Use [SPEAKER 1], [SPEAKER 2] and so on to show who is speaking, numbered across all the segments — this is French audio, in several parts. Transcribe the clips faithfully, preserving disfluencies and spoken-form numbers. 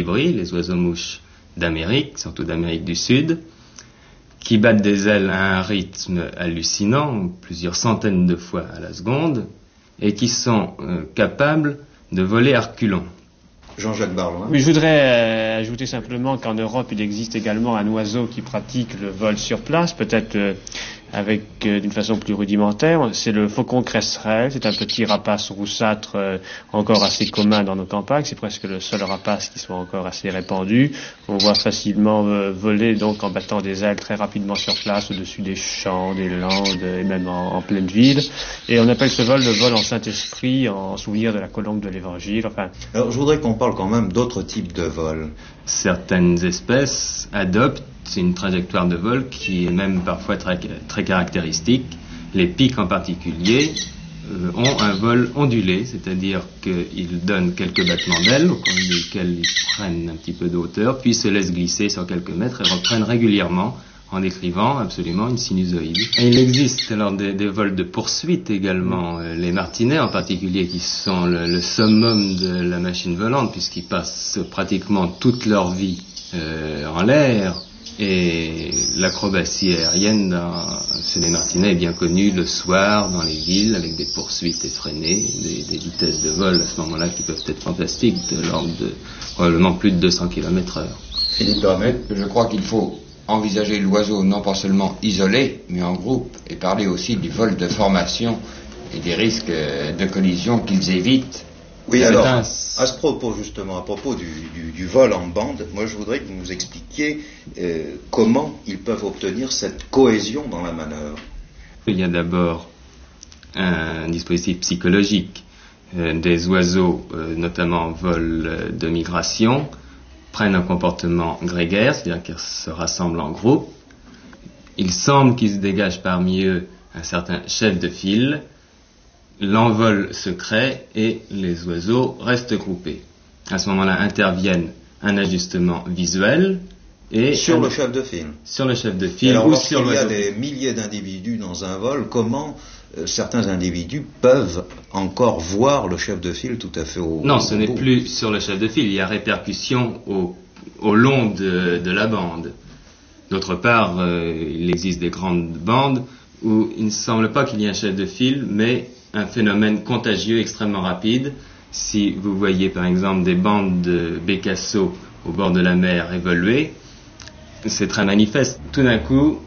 [SPEAKER 1] colibris, les oiseaux-mouches d'Amérique, surtout d'Amérique du Sud, qui battent des ailes à un rythme hallucinant, plusieurs centaines de fois à la seconde, et qui sont euh, capables de voler à reculons.
[SPEAKER 2] Jean-Jacques Barloin.
[SPEAKER 3] Oui, je voudrais euh, ajouter simplement qu'en Europe, il existe également un oiseau qui pratique le vol sur place, peut-être euh, avec euh, d'une façon plus rudimentaire. C'est le faucon cresserelle. C'est un petit rapace roussâtre euh, encore assez commun dans nos campagnes. C'est presque le seul rapace qui soit encore assez répandu. On voit facilement euh, voler donc en battant des ailes très rapidement sur place au-dessus des champs, des landes et même en, en pleine ville. Et on appelle ce vol le vol en Saint-Esprit, en souvenir de la colombe de l'Évangile. Enfin.
[SPEAKER 2] Alors je voudrais qu'on parle quand même d'autres types de vols.
[SPEAKER 1] Certaines espèces adoptent une trajectoire de vol qui est même parfois très, très caractéristique. Les pics en particulier euh, ont un vol ondulé, c'est-à-dire qu'ils donnent quelques battements d'ailes au cours desquels ils prennent un petit peu de hauteur, puis se laissent glisser sur quelques mètres et reprennent régulièrement en décrivant absolument une sinusoïde. Et il existe alors des, des vols de poursuite également, euh, les martinets en particulier, qui sont le, le summum de la machine volante, puisqu'ils passent pratiquement toute leur vie euh, en l'air, et l'acrobatie aérienne dans, chez les martinets est bien connue le soir dans les villes, avec des poursuites effrénées, des, des vitesses de vol à ce moment-là qui peuvent être fantastiques, de l'ordre de probablement plus de deux cents kilomètres heure.
[SPEAKER 4] Philippe Permet, je crois qu'il faut envisager l'oiseau non pas seulement isolé, mais en groupe, et parler aussi du vol de formation et des risques de collision qu'ils évitent.
[SPEAKER 2] Oui, alors, à ce propos, justement, à propos du, du, du vol en bande, moi je voudrais que vous nous expliquiez euh, comment ils peuvent obtenir cette cohésion dans la manœuvre.
[SPEAKER 1] Il y a d'abord un dispositif psychologique. Euh, des oiseaux, euh, notamment en vol de migration, prennent un comportement grégaire, c'est-à-dire qu'ils se rassemblent en groupe. Il semble qu'il se dégage parmi eux un certain chef de file. L'envol se crée et les oiseaux restent groupés. À ce moment-là interviennent un ajustement visuel et
[SPEAKER 2] sur
[SPEAKER 1] un...
[SPEAKER 2] le chef de file.
[SPEAKER 1] Sur le chef de file.
[SPEAKER 2] Alors,
[SPEAKER 1] ou sur l'oiseau.
[SPEAKER 2] Il y a des milliers d'individus dans un vol. Comment euh, certains individus peuvent encore voir le chef de file tout à fait au
[SPEAKER 1] Non,
[SPEAKER 2] au
[SPEAKER 1] ce n'est
[SPEAKER 2] bout.
[SPEAKER 1] plus sur le chef de file. Il y a répercussion au, au long de, de la bande. D'autre part, euh, il existe des grandes bandes où il ne semble pas qu'il y ait un chef de file, mais un phénomène contagieux extrêmement rapide. Si vous voyez par exemple des bandes de bécassos au bord de la mer évoluer, c'est très manifeste. Tout d'un coup,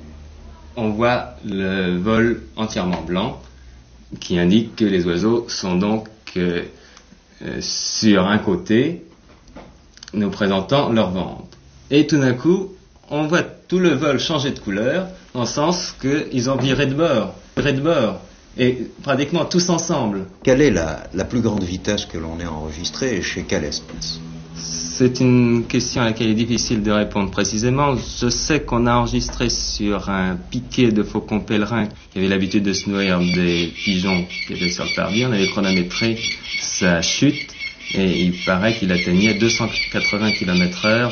[SPEAKER 1] on voit le vol entièrement blanc qui indique que les oiseaux sont donc euh, euh, sur un côté, nous présentant leur ventre. Et tout d'un coup, on voit tout le vol changer de couleur, dans le sens qu'ils ont viré de bord, viré de bord. Et pratiquement tous ensemble.
[SPEAKER 2] Quelle est la, la plus grande vitesse que l'on ait enregistrée et chez quelle espèce?
[SPEAKER 1] C'est une question à laquelle il est difficile de répondre précisément. Je sais qu'on a enregistré sur un piquet de faucon pèlerin qui avait l'habitude de se nourrir des pigeons qui étaient sur le parvis. On avait chronométré sa chute et il paraît qu'il atteignait deux cent quatre-vingts kilomètres heure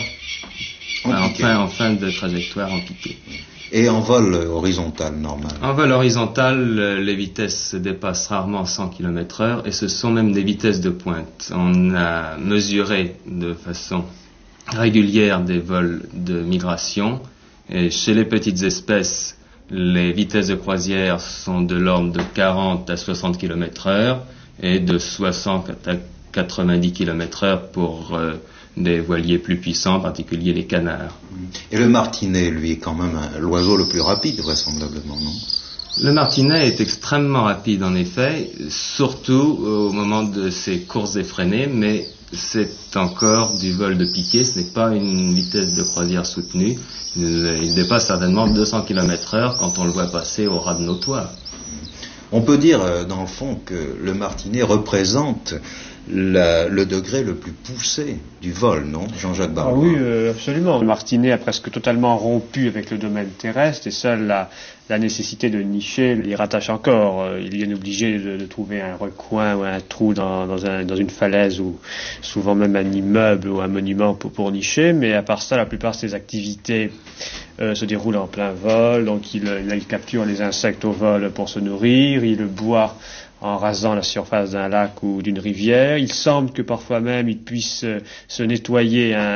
[SPEAKER 1] en, en, fin, en fin de trajectoire en piqué.
[SPEAKER 2] Et en vol horizontal, normal?
[SPEAKER 1] En vol horizontal, les vitesses dépassent rarement cent kilomètres heure et ce sont même des vitesses de pointe. On a mesuré de façon régulière des vols de migration et chez les petites espèces, les vitesses de croisière sont de l'ordre de quarante à soixante kilomètres heure et de soixante à quatre-vingt-dix kilomètres heure pour euh, des voiliers plus puissants, en particulier les canards.
[SPEAKER 2] Et le martinet, lui, est quand même un, l'oiseau le plus rapide, vraisemblablement, non?
[SPEAKER 1] Le martinet est extrêmement rapide, en effet, surtout au moment de ses courses effrénées, mais c'est encore du vol de piqué, ce n'est pas une vitesse de croisière soutenue. Il, il dépasse certainement deux cents kilomètres heure quand on le voit passer au ras de nos toits.
[SPEAKER 2] On peut dire, dans le fond, que le martinet représente La, le degré le plus poussé du vol, non, Jean-Jacques Barlois?
[SPEAKER 3] Ah oui, euh, absolument. Le martinet a presque totalement rompu avec le domaine terrestre et seule la, la nécessité de nicher l'y rattache encore. Il est bien obligé de, de trouver un recoin ou un trou dans, dans, un, dans une falaise ou souvent même un immeuble ou un monument pour, pour nicher, mais à part ça, la plupart de ses activités euh, se déroulent en plein vol. Donc il, il capture les insectes au vol pour se nourrir, il boit en rasant la surface d'un lac ou d'une rivière. Il semble que parfois même il puisse se nettoyer un